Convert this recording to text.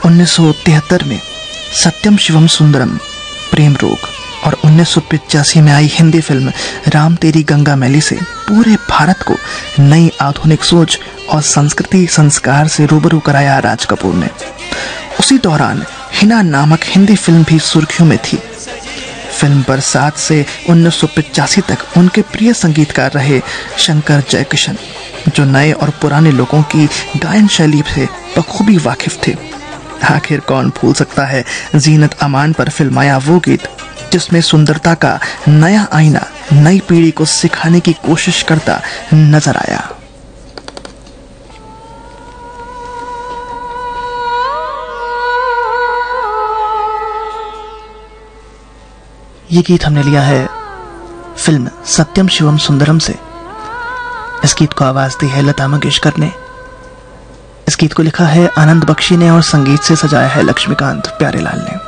1973 में सत्यम शिवम सुंदरम प्रेम रोग और 1985 में आई हिंदी फिल्म राम तेरी गंगा मैली से पूरे भारत को नई आधुनिक सोच और संस्कृति संस्कार से रूबरू कराया राज कपूर ने। उसी दौरान हिना नामक हिंदी फिल्म भी सुर्खियों में थी। फिल्म बरसात से 1985 तक उनके प्रिय संगीतकार रहे शंकर जयकिशन, जो नए और पुराने लोगों की गायन शैली से बखूबी वाकिफ थे। आखिर कौन भूल सकता है जीनत अमान पर फिल्माया वो गीत जिसमें सुंदरता का नया आईना नई पीढ़ी को सिखाने की कोशिश करता नजर आया। ये गीत हमने लिया है फिल्म सत्यम शिवम सुंदरम से। इस गीत को आवाज दी है लता मंगेशकर ने। इस गीत को लिखा है आनंद बख्शी ने और संगीत से सजाया है लक्ष्मीकांत प्यारेलाल ने।